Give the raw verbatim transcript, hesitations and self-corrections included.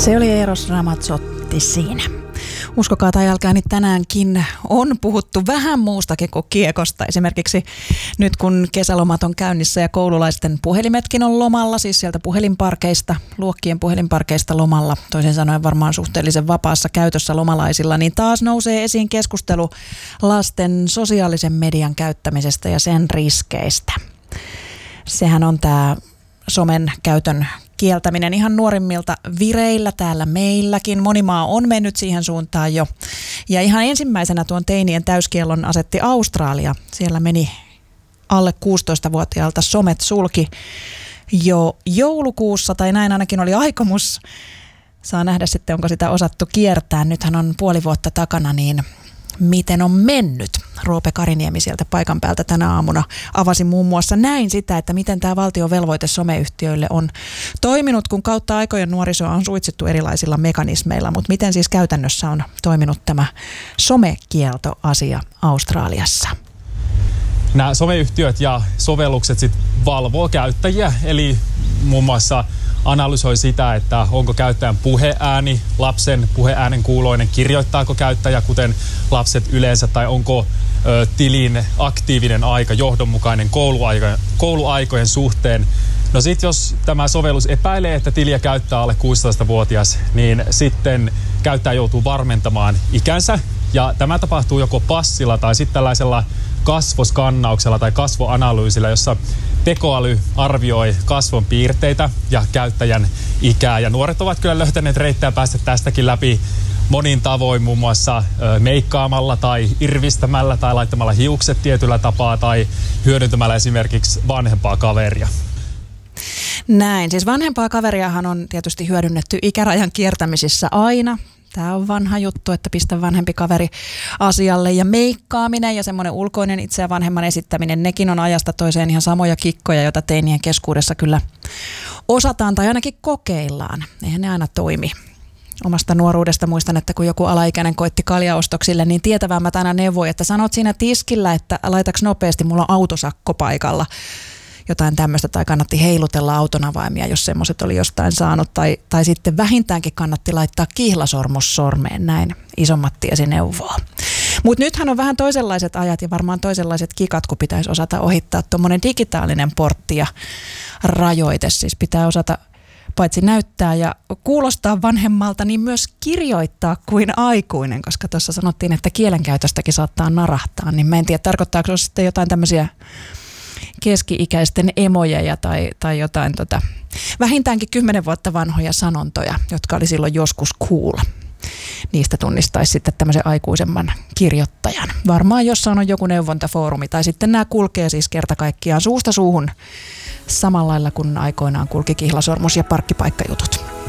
Se oli Eros Ramazzotti siinä. Uskokaa tai älkää, niin tänäänkin on puhuttu vähän muustakin kuin kiekosta. Esimerkiksi nyt kun kesälomat on käynnissä ja koululaisten puhelimetkin on lomalla, siis sieltä puhelinparkeista, luokkien puhelinparkeista lomalla, toisin sanoen varmaan suhteellisen vapaassa käytössä lomalaisilla, niin taas nousee esiin keskustelu lasten sosiaalisen median käyttämisestä ja sen riskeistä. Sehän on tämä somen käytön kieltäminen ihan nuorimmilta vireillä täällä meilläkin. Moni maa on mennyt siihen suuntaan jo. Ja ihan ensimmäisenä tuon teinien täyskiellon asetti Australia. Siellä meni alle kuusitoistavuotiaalta somet sulki jo joulukuussa, tai näin ainakin oli aikomus. Saa nähdä sitten, onko sitä osattu kiertää. Nythän on puoli vuotta takana, niin miten on mennyt? Roope Kariniemi sieltä paikan päältä tänä aamuna avasi muun muassa näin sitä, että miten tämä valtion velvoite someyhtiöille on toiminut, kun kautta aikojen nuorisoa on suitsittu erilaisilla mekanismeilla, mutta miten siis käytännössä on toiminut tämä somekieltoasia Australiassa? Nämä someyhtiöt ja sovellukset sit valvoo käyttäjiä, eli muun muassa analysoi sitä, että onko käyttäjän puheääni lapsen puheäänen kuuloinen, kirjoittaako käyttäjä kuten lapset yleensä, tai onko ö, tilin aktiivinen aika johdonmukainen kouluaikojen, kouluaikojen suhteen. No sit jos tämä sovellus epäilee, että tiliä käyttää alle kuusitoistavuotias, niin sitten käyttäjä joutuu varmentamaan ikänsä, ja tämä tapahtuu joko passilla tai sitten tällaisella kasvoskannauksella tai kasvoanalyysillä, jossa tekoäly arvioi kasvon piirteitä ja käyttäjän ikää. Ja nuoret ovat kyllä löytäneet reittää päästä tästäkin läpi monin tavoin, muun muassa meikkaamalla tai irvistämällä tai laittamalla hiukset tietyllä tapaa tai hyödyntämällä esimerkiksi vanhempaa kaveria. Näin, siis vanhempaa kaveriahan on tietysti hyödynnetty ikärajan kiertämisissä aina. Tämä on vanha juttu, että pistä vanhempi kaveri asialle, ja meikkaaminen ja semmoinen ulkoinen itseä vanhemman esittäminen, nekin on ajasta toiseen ihan samoja kikkoja, joita teinien keskuudessa kyllä osataan tai ainakin kokeillaan. Eihän ne aina toimi. Omasta nuoruudesta muistan, että kun joku alaikäinen koitti kaljaostoksille, niin tietävämmät aina neuvoi, että sanot siinä tiskillä, että laitaks nopeasti, mulla on autosakko paikalla. Jotain tämmöistä, tai kannatti heilutella auton avaimia, jos semmoiset oli jostain saanut, tai, tai sitten vähintäänkin kannatti laittaa kihlasormus sormeen, näin isommat tiesi neuvoa. Mutta nythän on vähän toisenlaiset ajat ja varmaan toisenlaiset kikat, kun pitäisi osata ohittaa tuommoinen digitaalinen portti ja rajoite, siis pitää osata paitsi näyttää ja kuulostaa vanhemmalta, niin myös kirjoittaa kuin aikuinen, koska tuossa sanottiin, että kielenkäytöstäkin saattaa narahtaa, niin mä en tiedä, tarkoittaako se sitten jotain tämmöisiä keski-ikäisten emojeja tai, tai jotain tota, vähintäänkin kymmenen vuotta vanhoja sanontoja, jotka oli silloin joskus cool. Niistä tunnistaisi sitten tämmöisen aikuisemman kirjoittajan. Varmaan jossain on joku neuvontafoorumi, tai sitten nämä kulkee siis kerta kaikkiaan suusta suuhun samalla lailla kuin aikoinaan kulki kihlasormus ja parkkipaikkajutut.